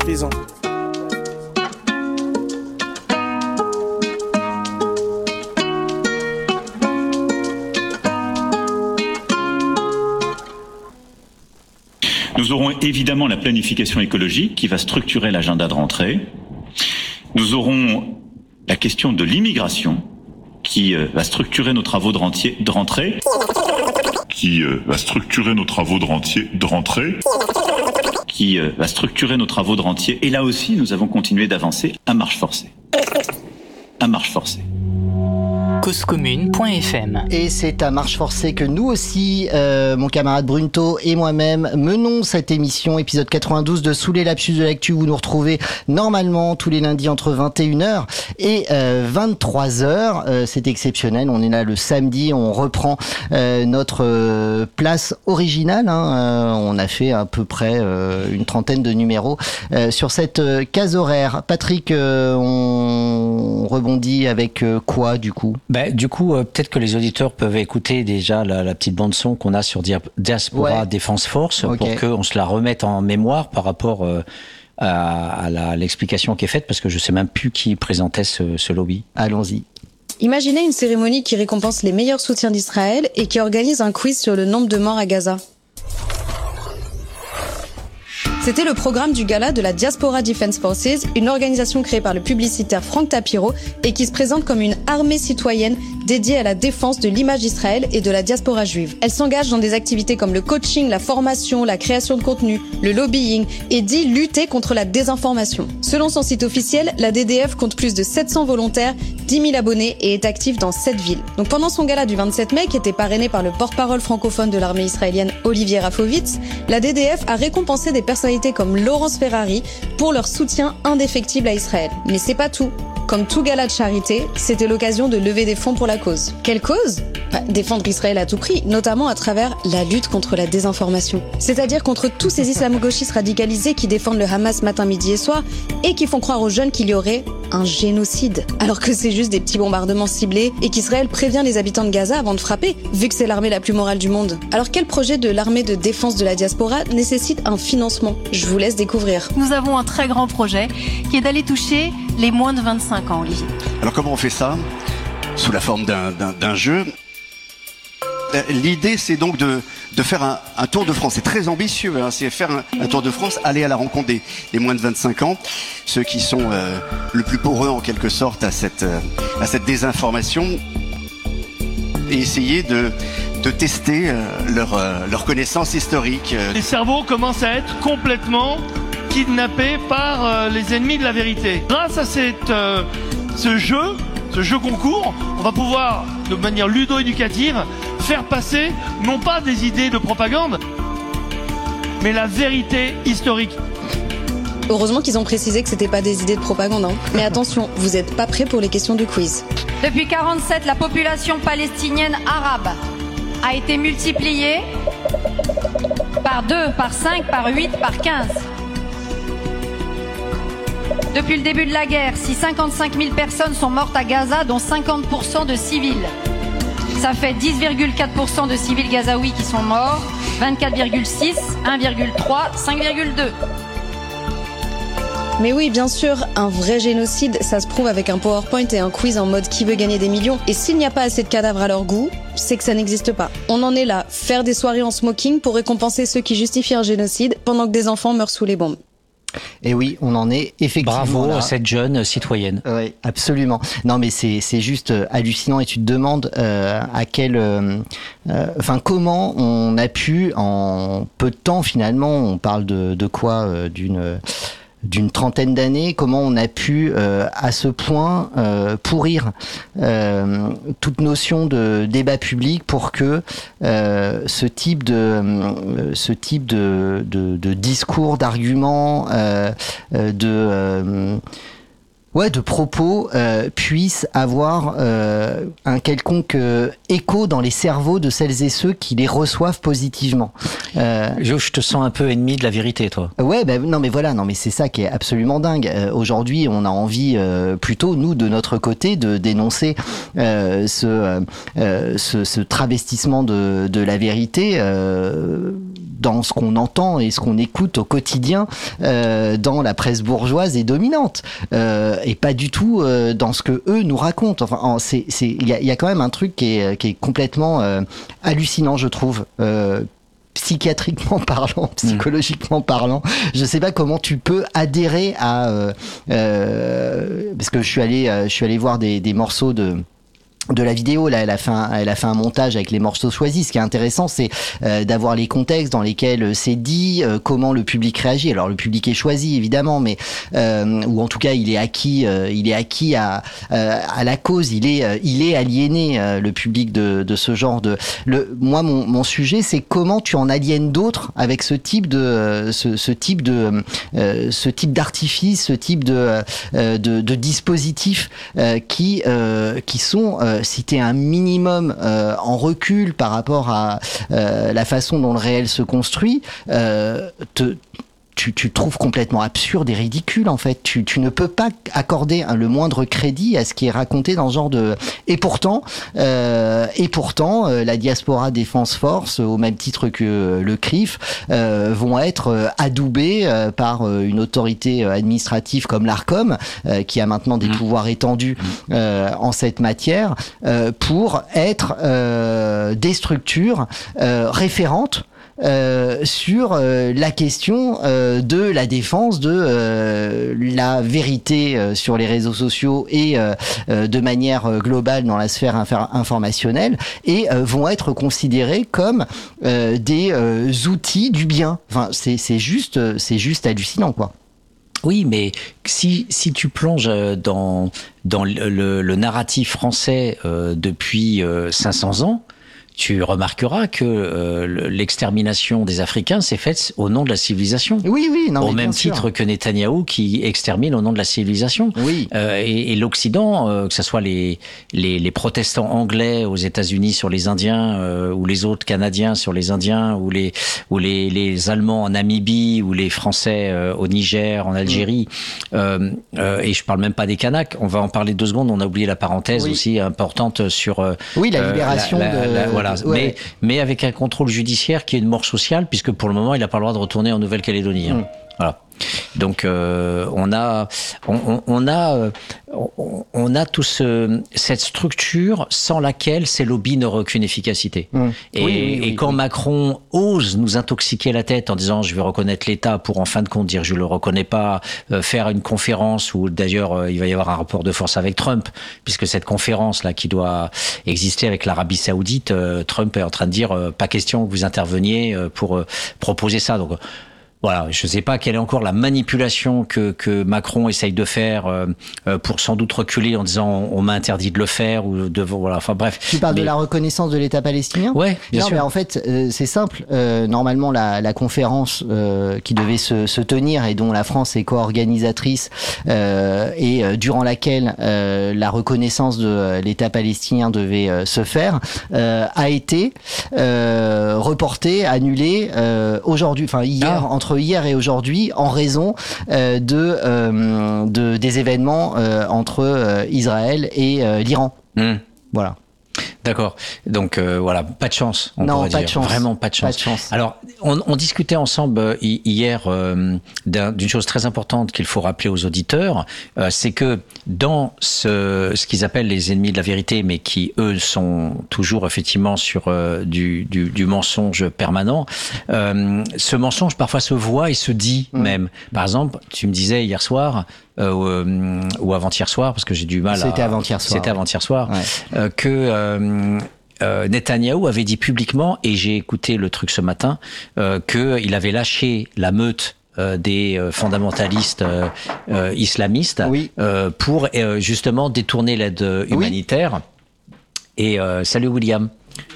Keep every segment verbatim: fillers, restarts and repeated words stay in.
prison. Nous aurons évidemment la planification écologique qui va structurer l'agenda de rentrée. Nous aurons la question de l'immigration qui euh, va structurer nos travaux de, rentier, de rentrée. Qui euh, va structurer nos travaux de, rentier, de rentrée. Qui euh, va structurer nos travaux de rentier. Et là aussi, nous avons continué d'avancer à marche forcée. À marche forcée. cause commune point f m. Et c'est à marche forcée que nous aussi, euh, mon camarade Brunto et moi-même, menons cette émission, épisode quatre-vingt-douze de Sous les lapsus de l'actu. Vous nous retrouvez normalement tous les lundis entre vingt et une heures et euh, vingt-trois heures. Euh, c'est exceptionnel, on est là le samedi, on reprend euh, notre euh, place originale. Hein. Euh, on a fait à peu près euh, une trentaine de numéros euh, sur cette euh, case horaire. Patrick, euh, on rebondit avec euh, quoi du coup ? Ben, du coup, euh, peut-être que les auditeurs peuvent écouter déjà la, la petite bande-son qu'on a sur Dia- Diaspora Ouais. Defense Force Ok. pour qu'on se la remette en mémoire par rapport euh, à, à la, l'explication qui est faite, parce que je sais même plus qui présentait ce, ce lobby. Allons-y. Imaginez une cérémonie qui récompense les meilleurs soutiens d'Israël et qui organise un quiz sur le nombre de morts à Gaza. C'était le programme du gala de la Diaspora Defense Forces, une organisation créée par le publicitaire Frank Tapiro et qui se présente comme une armée citoyenne dédiée à la défense de l'image d'Israël et de la diaspora juive. Elle s'engage dans des activités comme le coaching, la formation, la création de contenu, le lobbying et dit lutter contre la désinformation. Selon son site officiel, la D D F compte plus de sept cents volontaires, dix mille abonnés et est active dans sept villes. Donc pendant son gala du vingt-sept mai, qui était parrainé par le porte-parole francophone de l'armée israélienne Olivier Rafovitz, la D D F a récompensé des personnalités comme Laurence Ferrari pour leur soutien indéfectible à Israël. Mais c'est pas tout. Comme tout gala de charité, c'était l'occasion de lever des fonds pour la cause. Quelle cause ? Bah, défendre Israël à tout prix, notamment à travers la lutte contre la désinformation. C'est-à-dire contre tous ces islamo-gauchistes radicalisés qui défendent le Hamas matin, midi et soir et qui font croire aux jeunes qu'il y aurait un génocide. Alors que c'est juste des petits bombardements ciblés et qu'Israël prévient les habitants de Gaza avant de frapper, vu que c'est l'armée la plus morale du monde. Alors quel projet de l'armée de défense de la diaspora nécessite un financement ? Je vous laisse découvrir. Nous avons un très grand projet qui est d'aller toucher les moins de vingt-cinq ans, Olivier. Alors comment on fait ça ? Sous la forme d'un, d'un, d'un jeu. L'idée, c'est donc de, de faire un, un tour de France. C'est très ambitieux, hein, c'est faire un, un tour de France, aller à la rencontre des, des moins de vingt-cinq ans, ceux qui sont euh, le plus poreux en quelque sorte à cette, euh, à cette désinformation, et essayer de, de tester euh, leur, euh, leur connaissance historique. Les cerveaux commencent à être complètement kidnappés par euh, les ennemis de la vérité. Grâce à cette, euh, ce jeu, ce jeu concours, on va pouvoir, de manière ludo-éducative, faire passer non pas des idées de propagande, mais la vérité historique. Heureusement qu'ils ont précisé que c'était pas des idées de propagande. Hein. Mais attention, vous êtes pas prêts pour les questions du quiz. Depuis quarante-sept, la population palestinienne arabe a été multipliée par deux, par cinq, par huit, par quinze. Depuis le début de la guerre, si cinquante-cinq mille personnes sont mortes à Gaza, dont cinquante pour cent de civils, ça fait dix virgule quatre pour cent de civils gazaouis qui sont morts, vingt-quatre virgule six, un virgule trois, cinq virgule deux. Mais oui, bien sûr, un vrai génocide, ça se prouve avec un PowerPoint et un quiz en mode qui veut gagner des millions. Et s'il n'y a pas assez de cadavres à leur goût, c'est que ça n'existe pas. On en est là, faire des soirées en smoking pour récompenser ceux qui justifient un génocide pendant que des enfants meurent sous les bombes. Et oui, on en est effectivement Bravo là. à cette jeune citoyenne. Oui, absolument. Non, mais c'est c'est juste hallucinant et tu te demandes euh, à quel, euh, euh, enfin comment on a pu en peu de temps finalement, on parle de de quoi, euh, d'une d'une trentaine d'années, comment on a pu euh, à ce point euh, pourrir euh, toute notion de débat public pour que euh, ce type de euh, ce type de de, de discours, d'arguments, euh, de euh, ouais, de propos euh, puissent avoir euh, un quelconque euh, écho dans les cerveaux de celles et ceux qui les reçoivent positivement. Euh, je, je te sens un peu ennemi de la vérité, toi. Ouais, ben non, mais voilà, non, mais c'est ça qui est absolument dingue. Euh, aujourd'hui, on a envie euh, plutôt, nous, de notre côté, de dénoncer euh, ce, euh, ce ce travestissement de de la vérité. Euh, dans ce qu'on entend et ce qu'on écoute au quotidien euh, dans la presse bourgeoise et dominante, euh, et pas du tout euh, dans ce que eux nous racontent. Enfin, c'est, c'est, il y a, y a quand même un truc qui est, qui est complètement euh, hallucinant, je trouve. Euh, psychiatriquement parlant, psychologiquement parlant, je sais pas comment tu peux adhérer à euh, euh, parce que je suis allé euh, je suis allé voir des, des morceaux de de la vidéo. Là, elle a fait un, elle a fait un montage avec les morceaux choisis. Ce qui est intéressant, c'est euh, d'avoir les contextes dans lesquels c'est dit, euh, comment le public réagit. Alors le public est choisi évidemment, mais euh, ou en tout cas il est acquis, euh, il est acquis à euh, à la cause. Il est euh, il est aliéné euh, le public de de ce genre de. Le moi mon mon sujet, c'est comment tu en aliènes d'autres avec ce type de euh, ce ce type de euh, ce type d'artifice, ce type de euh, de, de dispositifs euh, qui euh, qui sont euh, si t'es un minimum euh, en recul par rapport à euh, la façon dont le réel se construit, euh, te Tu, tu trouves complètement absurde et ridicule en fait. Tu, tu ne peux pas accorder hein, le moindre crédit à ce qui est raconté dans ce genre de. Et pourtant, euh, et pourtant, euh, la Diaspora Defense Force, au même titre que euh, le C R I F, euh, vont être euh, adoubés euh, par euh, une autorité administrative comme l'Arcom, euh, qui a maintenant des mmh. pouvoirs étendus euh, en cette matière, euh, pour être euh, des structures euh, référentes. Euh, sur euh, la question euh, de la défense de euh, la vérité euh, sur les réseaux sociaux et euh, euh, de manière globale dans la sphère inf- informationnelle et euh, vont être considérés comme euh, des euh, outils du bien. Enfin, c'est, c'est juste, c'est juste hallucinant, quoi. Oui, mais si si tu plonges dans dans le, le, le narratif français euh, depuis euh, cinq cents ans. Tu remarqueras que euh, l'extermination des Africains s'est faite au nom de la civilisation. Oui, oui, non, au même titre sûr. que Netanyahou qui extermine au nom de la civilisation. Oui. Euh, et, et l'Occident, euh, que ce soit les, les les protestants anglais aux États-Unis sur les Indiens, euh, ou les autres Canadiens sur les Indiens, ou les ou les les Allemands en Namibie, ou les Français euh, au Niger, en Algérie. Mm. Euh, euh, et je parle même pas des Kanaks. On va en parler deux secondes. On a oublié la parenthèse oui. aussi importante sur. Euh, oui, la libération la, la, de. La, voilà. Ouais. Mais, mais avec un contrôle judiciaire qui est une mort sociale, puisque pour le moment, il n'a pas le droit de retourner en Nouvelle-Calédonie. Hein. Mmh. Voilà. Donc euh, on a on, on, on a on, on a tout ce, cette structure sans laquelle ces lobbies n'auraient aucune efficacité. Mmh. Et, oui, oui, oui, et quand oui. Macron ose nous intoxiquer la tête en disant je vais reconnaître l'État pour en fin de compte dire je le reconnais pas, euh, faire une conférence où d'ailleurs euh, il va y avoir un rapport de force avec Trump puisque cette conférence là qui doit exister avec l'Arabie Saoudite, euh, Trump est en train de dire euh, pas question que vous interveniez euh, pour euh, proposer ça. Donc voilà, je ne sais pas quelle est encore la manipulation que, que Macron essaye de faire euh, pour sans doute reculer en disant on m'a interdit de le faire ou de voilà. Enfin bref. Tu parles mais... de la reconnaissance de l'État palestinien ? Ouais, bien non, sûr. Mais en fait, euh, c'est simple. Euh, normalement, la, la conférence euh, qui devait se, se tenir et dont la France est co-organisatrice euh, et euh, durant laquelle euh, la reconnaissance de l'État palestinien devait euh, se faire euh, a été euh, reportée, annulée euh, aujourd'hui, enfin hier ah. entre hier et aujourd'hui en raison euh, de, euh, de des événements euh, entre euh, Israël et euh, l'Iran. Mmh. Voilà. D'accord. Donc euh, voilà, pas de chance. On non, pourrait pas dire. de chance. Vraiment pas de chance. Pas de chance. Alors, on, on discutait ensemble euh, hier euh, d'un, d'une chose très importante qu'il faut rappeler aux auditeurs, euh, c'est que dans ce, ce qu'ils appellent les ennemis de la vérité, mais qui eux sont toujours effectivement sur euh, du, du, du mensonge permanent, euh, ce mensonge parfois se voit et se dit mmh. même. Par exemple, tu me disais hier soir. Euh, ou avant-hier soir, parce que j'ai du mal C'était à... C'était avant-hier soir. C'était ouais. avant-hier soir. Ouais. Euh, que euh, euh, Netanyahou avait dit publiquement, et j'ai écouté le truc ce matin, euh, qu'il avait lâché la meute euh, des euh, fondamentalistes euh, euh, islamistes oui. euh, pour euh, justement détourner l'aide humanitaire. Oui. Et euh, salut William.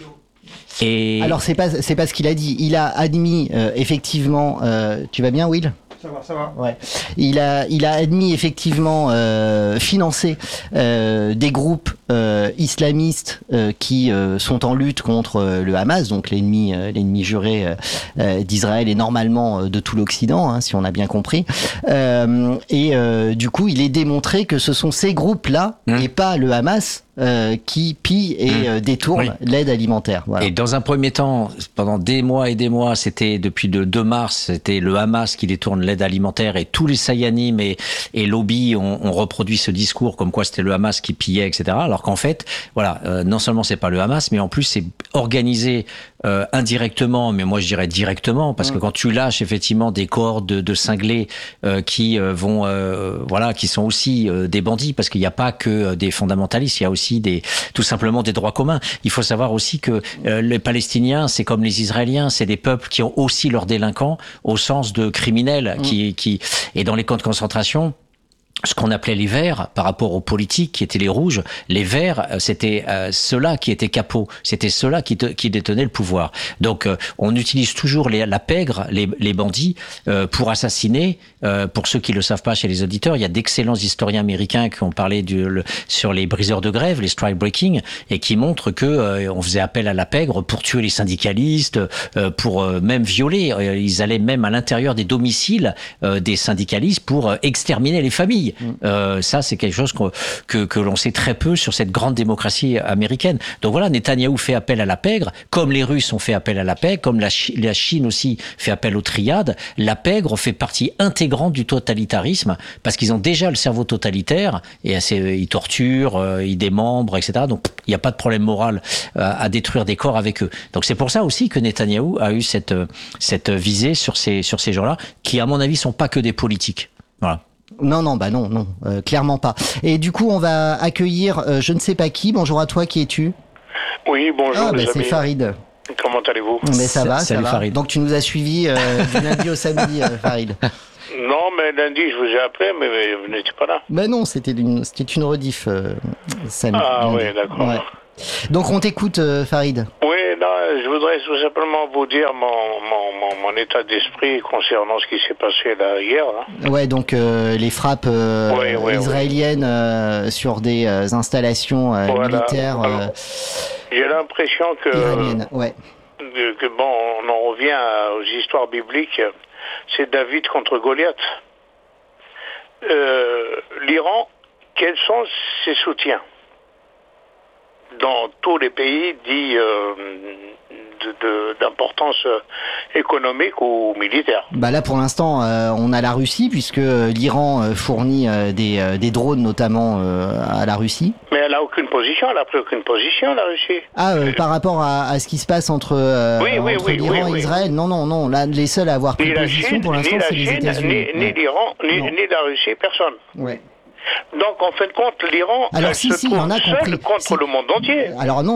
Et... Alors c'est pas c'est pas ce qu'il a dit. Il a admis euh, effectivement. Euh, tu vas bien, Will ? Ça va, ça va. Ouais. Il a, il a admis effectivement euh, financer euh, des groupes euh, islamistes euh, qui euh, sont en lutte contre euh, le Hamas, donc l'ennemi, euh, l'ennemi juré euh, euh, d'Israël et normalement euh, de tout l'Occident, hein, si on a bien compris. Euh, et euh, du coup, il est démontré que ce sont ces groupes-là mmh. et pas le Hamas Euh, qui pille et mmh. euh, détourne oui. l'aide alimentaire. Voilà. Et dans un premier temps, pendant des mois et des mois, c'était depuis le deux mars, c'était le Hamas qui détourne l'aide alimentaire et tous les Sayanim et, et lobbies ont, ont reproduit ce discours comme quoi c'était le Hamas qui pillait, et cetera. Alors qu'en fait, voilà, euh, non seulement c'est pas le Hamas, mais en plus c'est organisé euh, indirectement, mais moi je dirais directement, parce mmh. que quand tu lâches effectivement des corps de, de cinglés euh, qui euh, vont, euh, voilà, qui sont aussi euh, des bandits, parce qu'il n'y a pas que euh, des fondamentalistes, il y a aussi des, tout simplement des droits communs. Il faut savoir aussi que euh, les Palestiniens, c'est comme les Israéliens, c'est des peuples qui ont aussi leurs délinquants au sens de criminels, mmh. qui, qui, et dans les camps de concentration, ce qu'on appelait les verts par rapport aux politiques qui étaient les rouges, les verts, c'était euh, ceux-là qui étaient capots, c'était ceux-là qui, te, qui détenaient le pouvoir. Donc euh, on utilise toujours les, la pègre, les, les bandits, euh, pour assassiner. Euh, pour ceux qui le savent pas chez les auditeurs, il y a d'excellents historiens américains qui ont parlé du, le, sur les briseurs de grève, les strike breaking, et qui montrent que euh, on faisait appel à la pègre pour tuer les syndicalistes, euh, pour euh, même violer. Ils allaient même à l'intérieur des domiciles euh, des syndicalistes pour euh, exterminer les familles. Euh, ça, c'est quelque chose que, que, que l'on sait très peu sur cette grande démocratie américaine. Donc voilà, Netanyahou fait appel à la pègre, comme les Russes ont fait appel à la pègre, comme la, Ch- la Chine aussi fait appel aux triades. La pègre fait partie intégrante du totalitarisme, parce qu'ils ont déjà le cerveau totalitaire, et assez, ils torturent, euh, ils démembrent, et cetera. Donc il n'y a pas de problème moral euh, à détruire des corps avec eux. Donc c'est pour ça aussi que Netanyahou a eu cette, cette visée sur ces, sur ces gens-là, qui à mon avis sont pas que des politiques. Voilà. Non, non, bah non, non, euh, clairement pas. Et du coup, on va accueillir euh, je ne sais pas qui. Bonjour à toi, qui es-tu ? Oui, bonjour. Ah, bah, c'est Farid. Comment allez-vous ? Mais ça va, Salut ça va. Farid. Donc tu nous as suivis euh, du lundi au samedi, euh, Farid. Non, mais lundi, je vous ai appelé, mais, mais vous n'étiez pas là. Bah non, c'était une, c'était une rediff, euh, samedi. Ah lundi. oui, d'accord. Ouais. Donc on t'écoute, euh, Farid. Oui, non, je voudrais tout simplement vous dire mon, mon, mon, mon état d'esprit concernant ce qui s'est passé là hier. Là. Ouais, donc euh, les frappes euh, oui, oui, israéliennes oui. Euh, sur des euh, installations euh, voilà. militaires Alors, euh, j'ai l'impression que, iraniennes. Ouais. que, que bon, on en revient aux histoires bibliques. C'est David contre Goliath. Euh, L'Iran, quels sont ses soutiens dans tous les pays dits euh, de, de, d'importance économique ou militaire? Bah là, pour l'instant, euh, on a la Russie, puisque l'Iran euh, fournit euh, des, euh, des drones, notamment euh, à la Russie. Mais elle n'a aucune position, elle n'a pris aucune position, la Russie. Ah, euh, euh, par rapport à, à ce qui se passe entre, euh, oui, oui, entre oui, l'Iran oui, et Israël, oui. non, non, non. Là, les seuls à avoir pris ni position, Chine, pour l'instant, c'est Chine, les États-Unis. Ni, ni ouais. l'Iran, ni, ni la Russie, personne. Ouais. Donc, en fin de compte, l'Iran Alors, elle si, se si, trouve on a seul compris. contre si. le monde entier. Alors non,